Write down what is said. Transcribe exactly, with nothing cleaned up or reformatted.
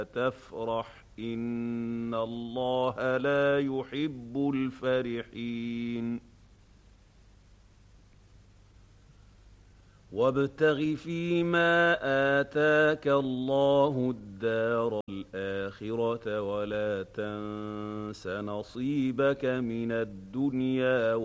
تفرح إن الله لا يحب الفرحين وابتغ فيما آتاك الله الدار الآخرة ولا تنس نصيبك من الدنيا